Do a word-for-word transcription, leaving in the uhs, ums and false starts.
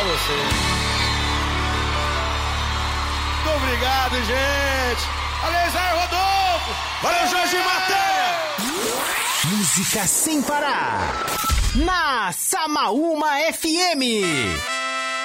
você. Muito obrigado, gente. Valeu, Zé Rodolfo. Valeu, Jorge Matéria. Música sem parar. Na Samaúma F M.